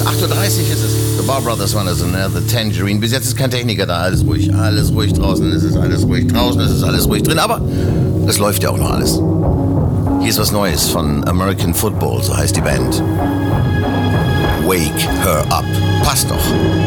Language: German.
8:30 ist es. The Bar Brothers waren also, ne? The Tangerine. Bis jetzt ist kein Techniker da. Alles ruhig draußen. Es ist alles ruhig draußen. Es ist alles ruhig drin. Aber es läuft ja auch noch alles. Hier ist was Neues von American Football, so heißt die Band. Wake Her Up. Passt doch.